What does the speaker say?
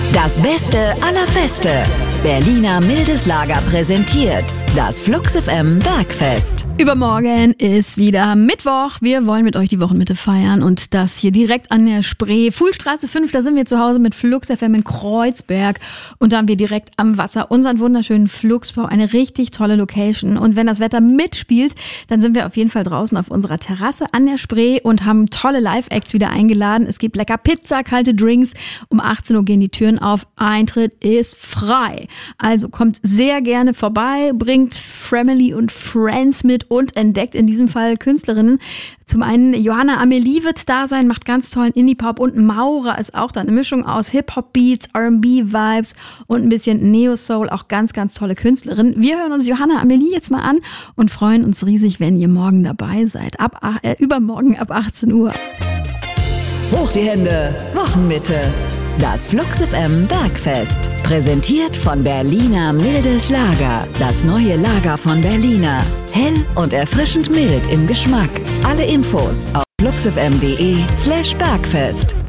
Das Beste aller Feste. Berliner Mildes Lager präsentiert das Flux FM Bergfest. Übermorgen ist wieder Mittwoch. Wir wollen mit euch die Wochenmitte feiern und das hier direkt an der Spree. Fuhlstraße 5, da sind wir zu Hause mit Flux FM in Kreuzberg und da haben wir direkt am Wasser unseren wunderschönen Fluxbau, eine richtig tolle Location. Und wenn das Wetter mitspielt, dann sind wir auf jeden Fall draußen auf unserer Terrasse an der Spree und haben tolle Live-Acts wieder eingeladen. Es gibt lecker Pizza, kalte Drinks. Um 18 Uhr gehen die Türen auf. Eintritt ist frei. Also kommt sehr gerne vorbei, bringt Family und Friends mit und entdeckt in diesem Fall Künstlerinnen. Zum einen Johanna Amelie wird da sein, macht ganz tollen Indie-Pop und Maura ist auch da. Eine Mischung aus Hip-Hop-Beats, R&B-Vibes und ein bisschen Neo-Soul. Auch ganz, ganz tolle Künstlerin. Wir hören uns Johanna Amelie jetzt mal an und freuen uns riesig, wenn ihr morgen dabei seid. Übermorgen ab 18 Uhr. Hoch die Hände, Wochenmitte. Das Flux FM Bergfest. Präsentiert von Berliner Mildes Lager. Das neue Lager von Berliner. Hell und erfrischend mild im Geschmack. Alle Infos auf fluxfm.de/Bergfest.